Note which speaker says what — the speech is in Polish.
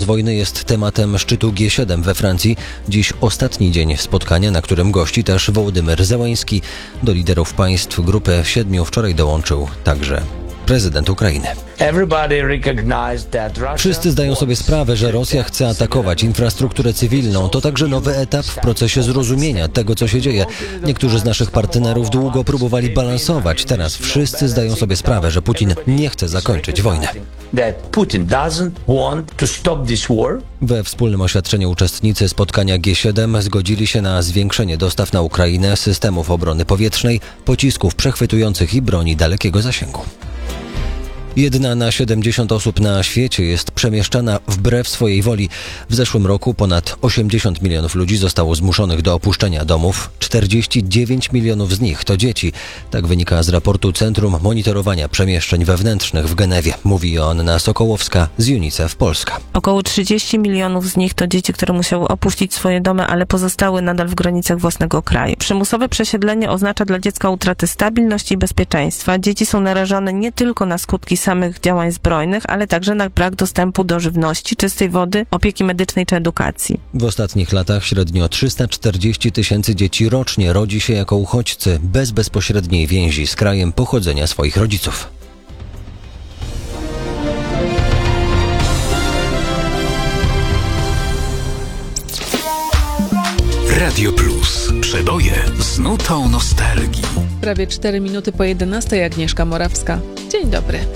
Speaker 1: wojny jest tematem szczytu G7 we Francji. Dziś ostatni dzień spotkania, na którym gości też Wołodymyr Zełański. Do liderów państw grupy 7 wczoraj dołączył także prezydent Ukrainy. Wszyscy zdają sobie sprawę, że Rosja chce atakować infrastrukturę cywilną. To także nowy etap w procesie zrozumienia tego, co się dzieje. Niektórzy z naszych partnerów długo próbowali balansować. Teraz wszyscy zdają sobie sprawę, że Putin nie chce zakończyć wojny. We wspólnym oświadczeniu uczestnicy spotkania G7 zgodzili się na zwiększenie dostaw na Ukrainę systemów obrony powietrznej, pocisków przechwytujących i broni dalekiego zasięgu. 1 na 70 osób na świecie jest przemieszczana wbrew swojej woli. W zeszłym roku ponad 80 milionów ludzi zostało zmuszonych do opuszczenia domów. 49 milionów z nich to dzieci. Tak wynika z raportu Centrum Monitorowania Przemieszczeń Wewnętrznych w Genewie. Mówi Joanna Sokołowska z UNICEF Polska.
Speaker 2: Około 30 milionów z nich to dzieci, które musiały opuścić swoje domy, ale pozostały nadal w granicach własnego kraju. Przymusowe przesiedlenie oznacza dla dziecka utratę stabilności i bezpieczeństwa. Dzieci są narażone nie tylko na skutki samych działań zbrojnych, ale także na brak dostępu do żywności, czystej wody, opieki medycznej czy edukacji.
Speaker 1: W ostatnich latach średnio 340 tysięcy dzieci rocznie rodzi się jako uchodźcy bez bezpośredniej więzi z krajem pochodzenia swoich rodziców.
Speaker 3: Radio Plus. Przeboje z nutą nostalgii.
Speaker 4: Prawie 4 minuty po 11:00. Agnieszka Morawska. Dzień dobry.